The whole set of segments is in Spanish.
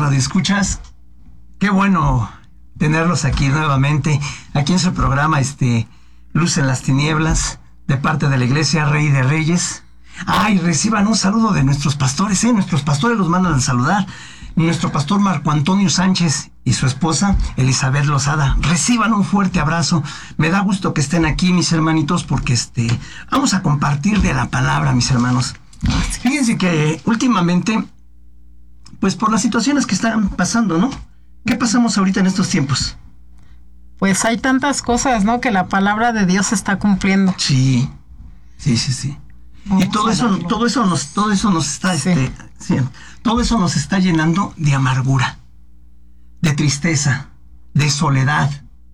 radioescuchas. Qué bueno tenerlos aquí nuevamente, aquí en su programa, Luz en las Tinieblas, de parte de la Iglesia Rey de Reyes. Ay, reciban un saludo de nuestros pastores, nuestros pastores los mandan a saludar. Nuestro pastor Marco Antonio Sánchez y su esposa Elizabeth Lozada. Reciban un fuerte abrazo. Me da gusto que estén aquí, mis hermanitos, porque vamos a compartir de la palabra, mis hermanos. Fíjense que últimamente, pues por las situaciones que están pasando, ¿no? ¿Qué pasamos ahorita en estos tiempos? Pues hay tantas cosas, ¿no? Que la palabra de Dios está cumpliendo. Sí. Y todo eso nos está, todo eso nos está llenando de amargura, de tristeza, de soledad.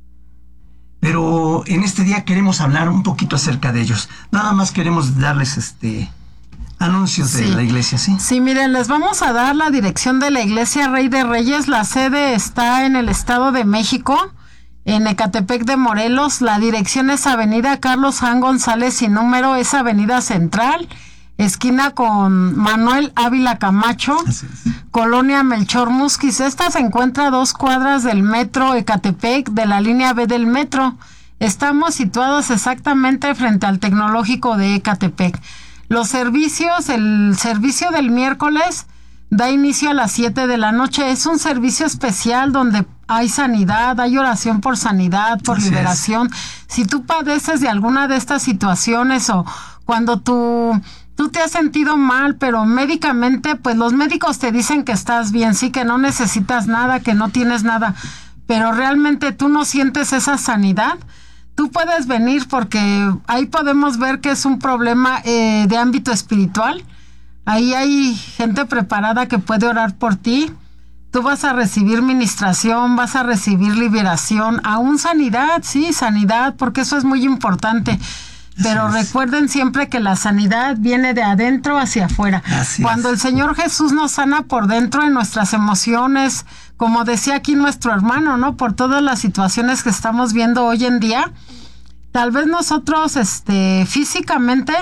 Pero en este día queremos hablar un poquito acerca de ellos. Nada más queremos darles anuncios de la iglesia, ¿sí? Sí, miren, les vamos a dar la dirección de la Iglesia Rey de Reyes. La sede está en el Estado de México, en Ecatepec de Morelos. La dirección es Avenida Carlos Jan González, sin número, es Avenida Central, esquina con Manuel Ávila Camacho, Colonia Melchor Musquiz. Esta se encuentra a 2 cuadras del metro Ecatepec, de la línea B del metro. Estamos situados exactamente frente al Tecnológico de Ecatepec. Los servicios, el servicio del miércoles da inicio a las 7 de la noche. Es un servicio especial donde hay sanidad, hay oración por sanidad, por liberación. Si tú padeces de alguna de estas situaciones o cuando tú te has sentido mal, pero médicamente, pues los médicos te dicen que estás bien, sí, que no necesitas nada, que no tienes nada, pero realmente tú no sientes esa sanidad, tú puedes venir porque ahí podemos ver que es un problema de ámbito espiritual. Ahí hay gente preparada que puede orar por ti. Tú vas a recibir ministración, vas a recibir liberación, aún sanidad, sí, sanidad, porque eso es muy importante. Pero recuerden siempre que la sanidad viene de adentro hacia afuera. Cuando el Señor Jesús nos sana por dentro en nuestras emociones, como decía aquí nuestro hermano, ¿no? Por todas las situaciones que estamos viendo hoy en día, tal vez nosotros físicamente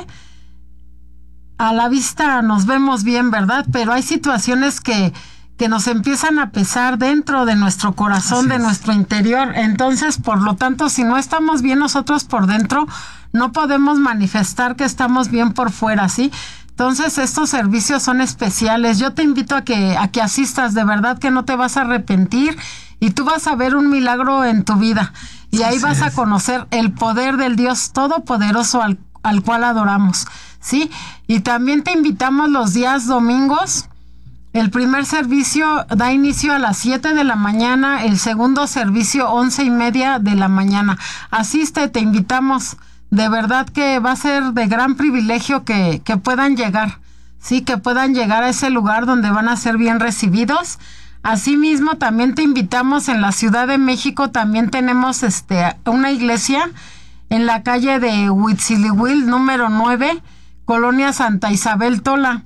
a la vista nos vemos bien, ¿verdad? Pero hay situaciones que nos empiezan a pesar dentro de nuestro corazón, de nuestro interior. Entonces, por lo tanto, si no estamos bien nosotros por dentro, no podemos manifestar que estamos bien por fuera, ¿sí? Entonces, estos servicios son especiales. Yo te invito a que asistas, de verdad que no te vas a arrepentir y tú vas a ver un milagro en tu vida. Y ahí vas a conocer el poder del Dios Todopoderoso al cual adoramos, ¿sí? Y también te invitamos los días domingos. El primer servicio da inicio a las 7 de la mañana, el segundo servicio 11:30 de la mañana. Asiste, te invitamos. De verdad que va a ser de gran privilegio que puedan llegar, sí, que puedan llegar a ese lugar donde van a ser bien recibidos. Asimismo, también te invitamos en la Ciudad de México, también tenemos una iglesia en la calle de Huitzilihuil, número 9, Colonia Santa Isabel Tola.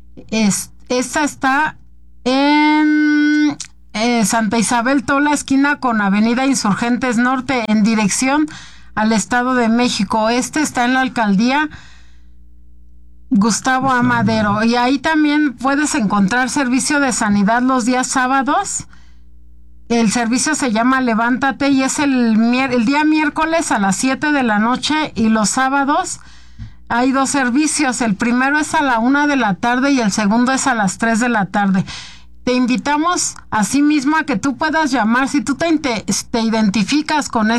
Esta está en Santa Isabel Tola, esquina con Avenida Insurgentes Norte, en dirección al Estado de México. Está en la alcaldía Gustavo A. Madero. Y ahí también puedes encontrar servicio de sanidad los días sábados. El servicio se llama Levántate y es el día miércoles a las 7 de la noche, y los sábados hay 2 servicios. El primero es a la 1 de la tarde y el segundo es a las 3 de la tarde. Te invitamos asimismo a que tú puedas llamar si tú te identificas con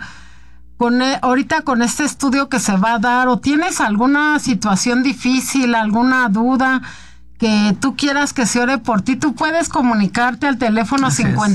ahorita con este estudio que se va a dar, o tienes alguna situación difícil, alguna duda que tú quieras que se ore por ti. Tú puedes comunicarte al teléfono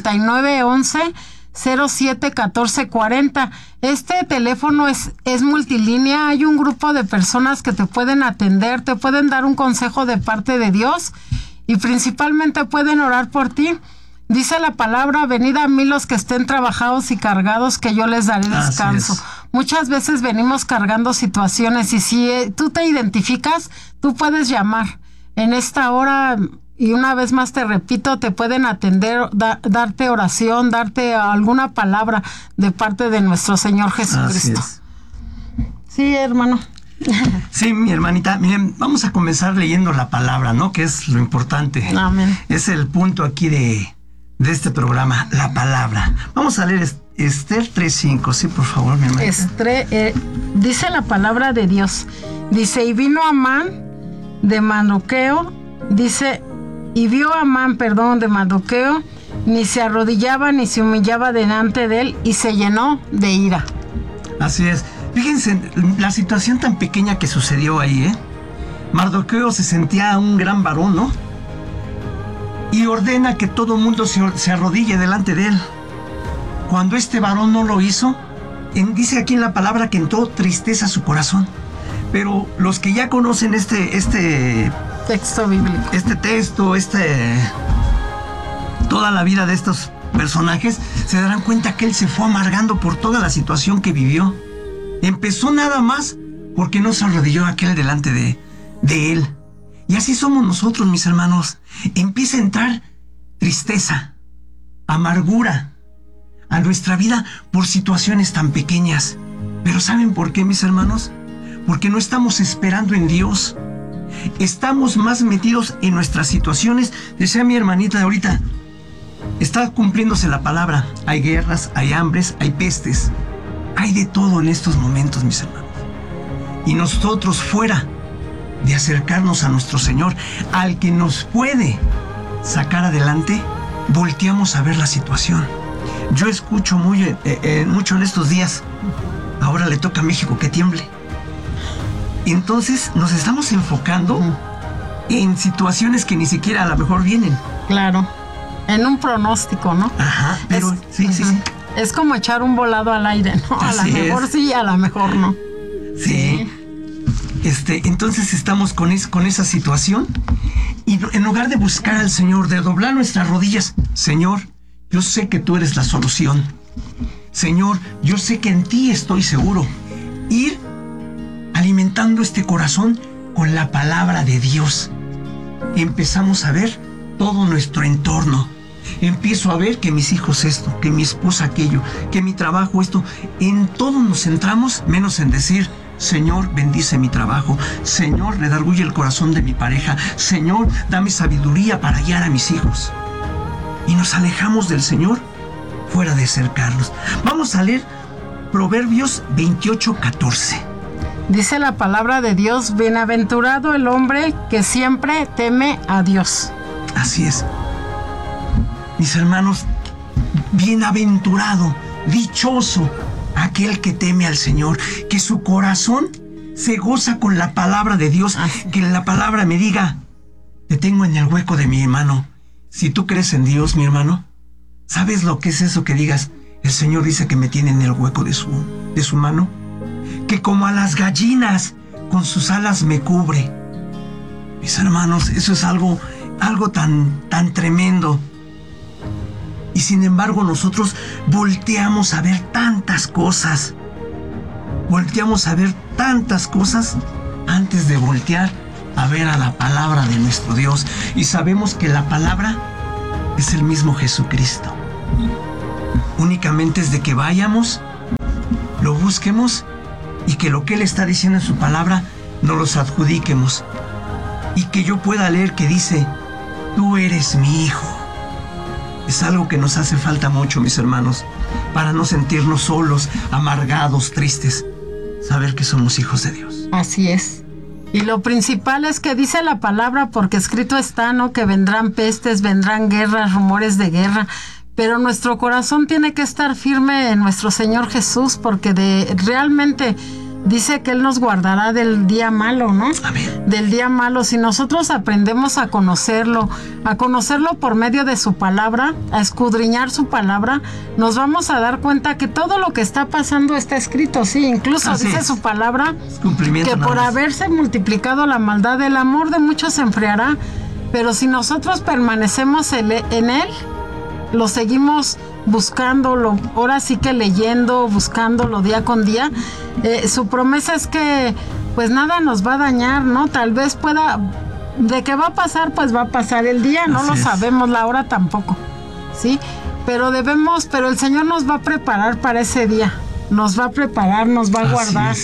5911-071440. Este teléfono es multilínea. Hay un grupo de personas que te pueden atender, te pueden dar un consejo de parte de Dios y principalmente pueden orar por ti. Dice la palabra: venid a mí los que estén trabajados y cargados, que yo les daré descanso. Muchas veces venimos cargando situaciones, y si tú te identificas, tú puedes llamar en esta hora. Y una vez más te repito, te pueden atender, darte oración, darte alguna palabra de parte de nuestro Señor Jesucristo. Sí, hermano. Sí, mi hermanita, miren, vamos a comenzar leyendo la palabra, ¿no? Que es lo importante. Amén. Es el punto aquí de este programa, la palabra. Vamos a leer Esther 3:5, sí, por favor, mi hermanita. Dice la palabra de Dios. Dice, y vino Amán de Mardoqueo, dice, y vio Amán, de Mardoqueo, ni se arrodillaba ni se humillaba delante de él, y se llenó de ira. Así es. Fíjense la situación tan pequeña que sucedió ahí, ¿eh? Mardoqueo se sentía un gran varón, ¿no? Y ordena que todo el mundo se arrodille delante de él. Cuando este varón no lo hizo, dice aquí en la palabra que entró tristeza a su corazón. Pero los que ya conocen este texto bíblico, este texto, toda la vida de estos personajes, se darán cuenta que él se fue amargando por toda la situación que vivió. Empezó nada más porque no se arrodilló aquel delante de él. Y así somos nosotros, mis hermanos. Empieza a entrar tristeza, amargura a nuestra vida por situaciones tan pequeñas. Pero ¿saben por qué, mis hermanos? Porque no estamos esperando en Dios. Estamos más metidos en nuestras situaciones. Decía mi hermanita de ahorita, está cumpliéndose la palabra. Hay guerras, hay hambres, hay pestes. Hay de todo en estos momentos, mis hermanos. Y nosotros, fuera de acercarnos a nuestro Señor, al que nos puede sacar adelante, volteamos a ver la situación. Yo escucho mucho en estos días, ahora le toca a México que tiemble. Entonces nos estamos enfocando en situaciones que ni siquiera a lo mejor vienen. Claro, en un pronóstico, ¿no? Ajá, pero sí. Es como echar un volado al aire, ¿no? A lo mejor sí, a lo mejor no. Sí. Entonces estamos con esa situación, y en lugar de buscar al Señor, de doblar nuestras rodillas, Señor, yo sé que tú eres la solución. Señor, yo sé que en ti estoy seguro. Ir alimentando este corazón con la palabra de Dios. Empezamos a ver todo nuestro entorno. Empiezo a ver que mis hijos esto, que mi esposa aquello, que mi trabajo esto. En todo nos centramos, menos en decir, Señor, bendice mi trabajo. Señor, redarguye el corazón de mi pareja. Señor, dame sabiduría para guiar a mis hijos. Y nos alejamos del Señor fuera de acercarnos. Vamos a leer Proverbios 28:14. Dice la palabra de Dios, bienaventurado el hombre que siempre teme a Dios. Así es. Mis hermanos, bienaventurado, dichoso aquel que teme al Señor, que su corazón se goza con la palabra de Dios, que la palabra me diga, te tengo en el hueco de mi mano. Si tú crees en Dios, mi hermano, ¿sabes lo que es eso que digas? El Señor dice que me tiene en el hueco de su mano, que como a las gallinas con sus alas me cubre. Mis hermanos, eso es algo tan tremendo. Y sin embargo nosotros volteamos a ver tantas cosas. Volteamos a ver tantas cosas antes de voltear a ver a la palabra de nuestro Dios. Y sabemos que la palabra es el mismo Jesucristo. Únicamente es de que vayamos, lo busquemos, y que lo que Él está diciendo en su palabra nos los adjudiquemos. Y que yo pueda leer que dice, tú eres mi hijo. Es algo que nos hace falta mucho, mis hermanos, para no sentirnos solos, amargados, tristes. Saber que somos hijos de Dios. Así es. Y lo principal es que dice la palabra, porque escrito está, ¿no? Que vendrán pestes, vendrán guerras, rumores de guerra. Pero nuestro corazón tiene que estar firme en nuestro Señor Jesús, porque realmente dice que Él nos guardará del día malo, ¿no? Amén. Del día malo. Si nosotros aprendemos a conocerlo por medio de su palabra, a escudriñar su palabra, nos vamos a dar cuenta que todo lo que está pasando está escrito, sí. Incluso así dice es. su palabra que por más. haberse multiplicado la maldad, el amor de muchos se enfriará. Pero si nosotros permanecemos en Él, lo seguimos buscándolo, ahora sí que leyendo, buscándolo día con día, su promesa es que pues nada nos va a dañar, ¿no? Tal vez de que va a pasar, pues va a pasar el día, no lo sabemos, la hora tampoco, ¿sí? Pero el Señor nos va a preparar para ese día, nos va a preparar, nos va a guardar,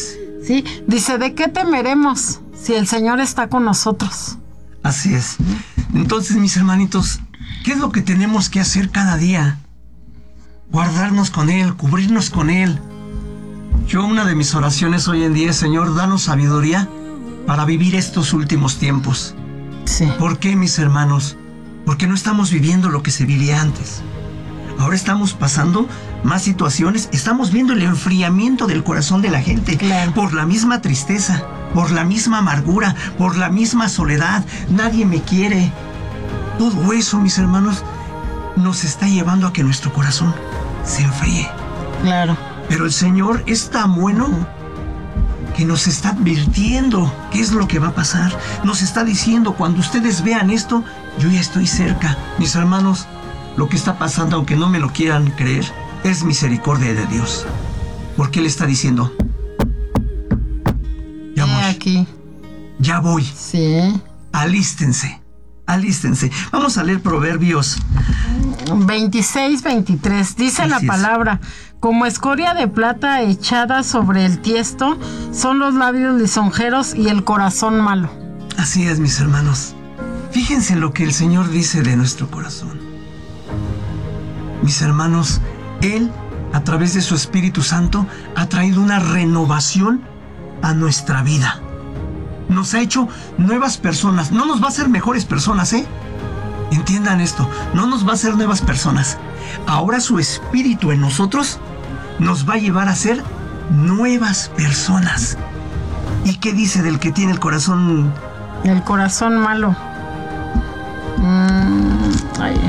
¿sí? Dice, ¿de qué temeremos si el Señor está con nosotros? Así es. Entonces, mis hermanitos, ¿qué es lo que tenemos que hacer cada día? Guardarnos con Él, cubrirnos con Él. Una de mis oraciones hoy en día es, Señor, danos sabiduría para vivir estos últimos tiempos. Sí. ¿Por qué, mis hermanos? Porque no estamos viviendo lo que se vivía antes. Ahora estamos pasando más situaciones. Estamos viendo el enfriamiento del corazón de la gente. Claro. Por la misma tristeza, por la misma amargura, por la misma soledad. Nadie me quiere. Todo eso, mis hermanos, nos está llevando a que nuestro corazón se enfríe. Claro. Pero el Señor es tan bueno que nos está advirtiendo qué es lo que va a pasar. Nos está diciendo, cuando ustedes vean esto, yo ya estoy cerca. Mis hermanos, lo que está pasando, aunque no me lo quieran creer, es misericordia de Dios. Porque Él está diciendo, ya voy. Aquí. Ya voy. Sí. Alístense. Alístense. Vamos a leer Proverbios 26-23. Dice Así la es. palabra, como escoria de plata echada sobre el tiesto, son los labios lisonjeros y el corazón malo. Así es, mis hermanos. Fíjense en lo que el Señor dice de nuestro corazón. Mis hermanos, Él, a través de su Espíritu Santo, ha traído una renovación a nuestra vida. Nos ha hecho nuevas personas. No nos va a hacer mejores personas, ¿eh? Entiendan esto. No nos va a hacer nuevas personas. Ahora su Espíritu en nosotros nos va a llevar a ser nuevas personas. ¿Y qué dice del que tiene el corazón? El corazón malo. Ay.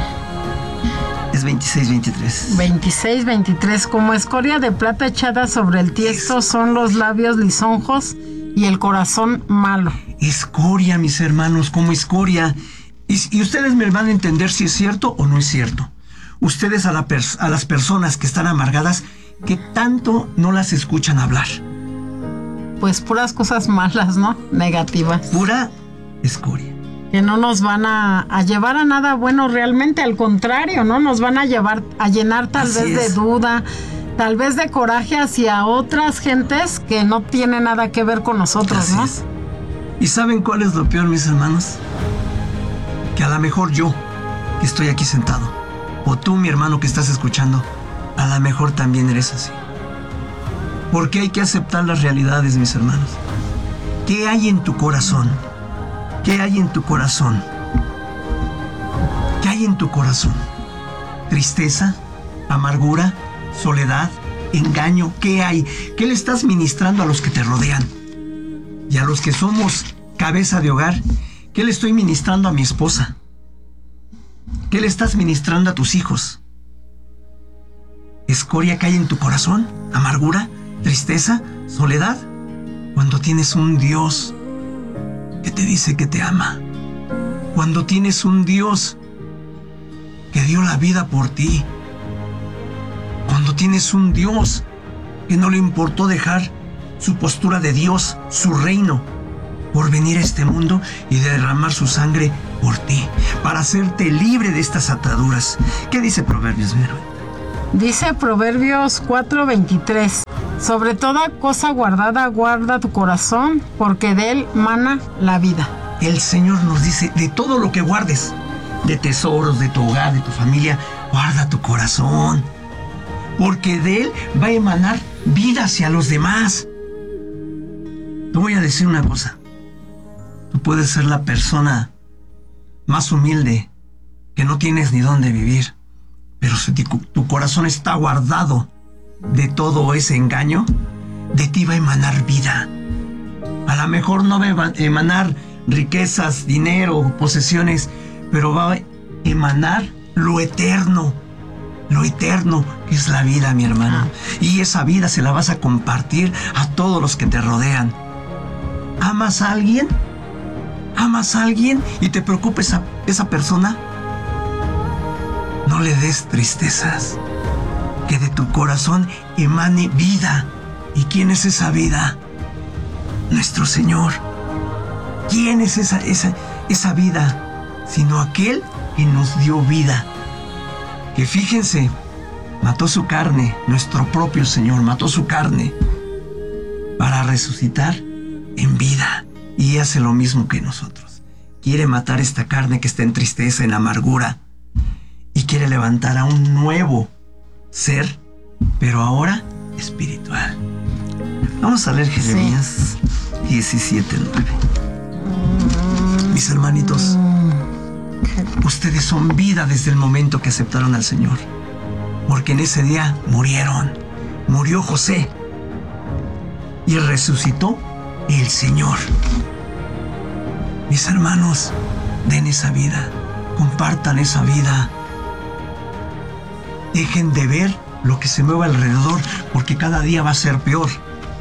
Es 26-23. 26-23. Como escoria de plata echada sobre el tiesto, son los labios lisonjos y el corazón malo. Escoria, mis hermanos, como escoria. Y ustedes me van a entender si es cierto o no es cierto. Ustedes a las personas que están amargadas, ¿qué tanto no las escuchan hablar? Pues puras cosas malas, ¿no? Negativas. Pura escoria. Que no nos van a llevar a nada bueno realmente, al contrario, ¿no? Nos van a llevar a llenar tal Así vez es. de duda, tal vez de coraje hacia otras gentes que no tienen nada que ver con nosotros, Así ¿no? es. ¿Y saben cuál es lo peor, mis hermanos? Que a lo mejor yo, que estoy aquí sentado, o tú, mi hermano, que estás escuchando, a lo mejor también eres así. Porque hay que aceptar las realidades, mis hermanos. ¿Qué hay en tu corazón? ¿Qué hay en tu corazón? ¿Qué hay en tu corazón? ¿Tristeza? ¿Amargura? ¿Soledad? ¿Engaño? ¿Qué hay? ¿Qué le estás ministrando a los que te rodean? Y a los que somos cabeza de hogar, ¿qué le estoy ministrando a mi esposa? ¿Qué le estás ministrando a tus hijos? ¿Escoria que hay en tu corazón? ¿Amargura? ¿Tristeza? ¿Soledad? Cuando tienes un Dios que te dice que te ama. Cuando tienes un Dios que dio la vida por ti. Cuando tienes un Dios que no le importó dejar su postura de Dios, su reino, por venir a este mundo y derramar su sangre por ti, para hacerte libre de estas ataduras. ¿Qué dice Proverbios? Dice Proverbios 4:23. Sobre toda cosa guardada, guarda tu corazón, porque de él mana la vida. El Señor nos dice, de todo lo que guardes, de tesoros, de tu hogar, de tu familia, guarda tu corazón, porque de él va a emanar vida hacia los demás. Te voy a decir una cosa. Tú puedes ser la persona más humilde, que no tienes ni dónde vivir, pero si tu corazón está guardado de todo ese engaño, de ti va a emanar vida. A lo mejor no va a emanar riquezas, dinero, posesiones, pero va a emanar lo eterno, que es la vida, mi hermano. Y esa vida se la vas a compartir a todos los que te rodean. ¿Amas a alguien? ¿Amas a alguien y te preocupa esa persona? No le des tristezas. Que de tu corazón emane vida. ¿Y quién es esa vida? Nuestro Señor. ¿Quién es esa vida? Sino aquel que nos dio vida. Que fíjense, mató su carne, nuestro propio Señor mató su carne para resucitar en vida. Y hace lo mismo que nosotros. Quiere matar esta carne que está en tristeza, en amargura. Y quiere levantar a un nuevo ser, pero ahora espiritual. Vamos a leer Jeremías 17:9. Mis hermanitos, ustedes son vida desde el momento que aceptaron al Señor. Porque en ese día murieron. Murió José. Y resucitó el Señor. Mis hermanos, den esa vida. Compartan esa vida. Dejen de ver lo que se mueve alrededor, porque cada día va a ser peor.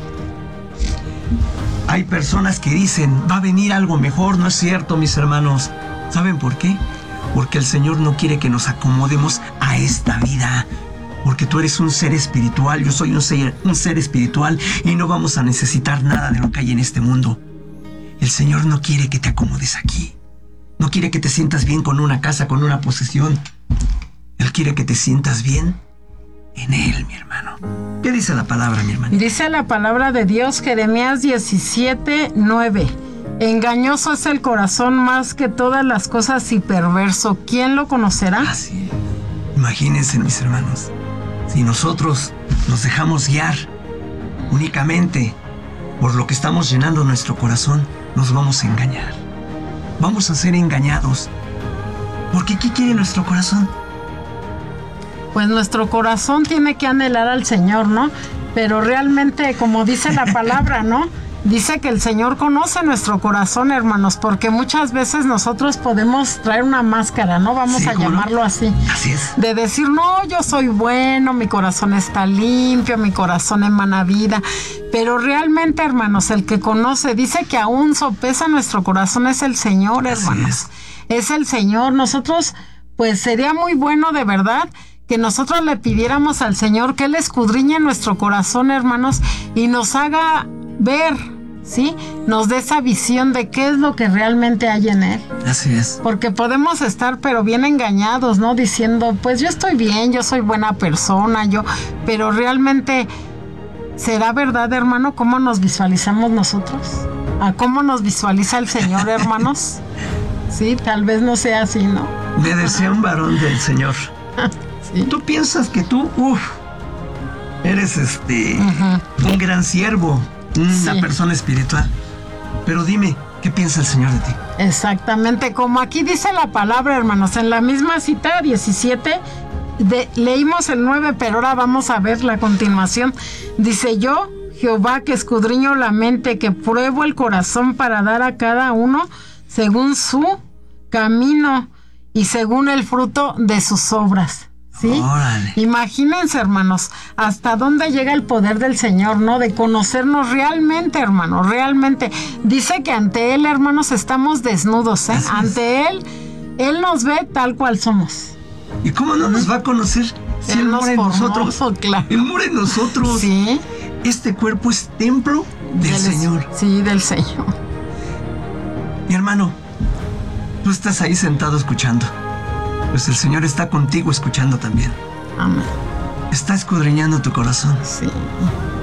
Hay personas que dicen, va a venir algo mejor. No es cierto, mis hermanos. ¿Saben por qué? Porque el Señor no quiere que nos acomodemos a esta vida. Porque tú eres un ser espiritual, yo soy un ser espiritual, y no vamos a necesitar nada de lo que hay en este mundo. El Señor no quiere que te acomodes aquí. No quiere que te sientas bien con una casa, con una posesión. Él quiere que te sientas bien en Él, mi hermano. ¿Qué dice la palabra, mi hermano? Dice la palabra de Dios, Jeremías 17:9. Engañoso es el corazón más que todas las cosas y perverso. ¿Quién lo conocerá? Así es. Imagínense, mis hermanos, si nosotros nos dejamos guiar únicamente por lo que estamos llenando nuestro corazón, nos vamos a engañar. Vamos a ser engañados. Porque ¿qué quiere nuestro corazón? Pues nuestro corazón tiene que anhelar al Señor, ¿no? Pero realmente, como dice la palabra, ¿no? Dice que el Señor conoce nuestro corazón, hermanos, porque muchas veces nosotros podemos traer una máscara, ¿no? Vamos a llamarlo así. Así es. De decir, no, yo soy bueno, mi corazón está limpio, mi corazón emana vida. Pero realmente, hermanos, el que conoce, dice que aún sopesa nuestro corazón es el Señor, hermanos. Es el Señor. Nosotros, pues sería muy bueno de verdad que nosotros le pidiéramos al Señor que Él escudriñe nuestro corazón, hermanos, y nos haga ver, ¿sí? Nos dé esa visión de qué es lo que realmente hay en Él. Así es. Porque podemos estar pero bien engañados, ¿no? Diciendo, pues yo estoy bien, yo soy buena persona, pero realmente, ¿será verdad, hermano, cómo nos visualizamos nosotros? ¿A cómo nos visualiza el Señor, hermanos? Sí, tal vez no sea así, ¿no? Me desea un varón del Señor. Sí. Tú piensas que tú, eres un gran siervo, una persona espiritual. Pero dime, ¿qué piensa el Señor de ti? Exactamente, como aquí dice la palabra, hermanos, en la misma cita 17, leímos el 9, pero ahora vamos a ver la continuación. Dice, yo, Jehová, que escudriño la mente, que pruebo el corazón para dar a cada uno según su camino y según el fruto de sus obras. ¿Sí? Órale. Imagínense, hermanos, hasta dónde llega el poder del Señor, ¿no? De conocernos realmente, hermanos, realmente. Dice que ante Él, hermanos, estamos desnudos, ¿eh? Ante Él nos ve tal cual somos. ¿Y cómo no nos va a conocer si Él mora en nosotros? Claro. Él mora en nosotros. Sí. Este cuerpo es templo del Señor. Sí, del Señor. Mi hermano, tú estás ahí sentado escuchando. Pues el Señor está contigo escuchando también. Amén. Está escudriñando tu corazón. Sí.